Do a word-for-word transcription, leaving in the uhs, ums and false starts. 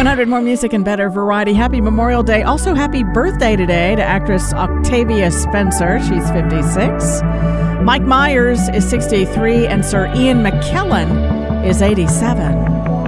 one hundred, more music and better variety. Happy Memorial Day. Also, happy birthday today to actress Octavia Spencer. She's fifty-six. Mike Myers is sixty-three, and Sir Ian McKellen is eighty-seven.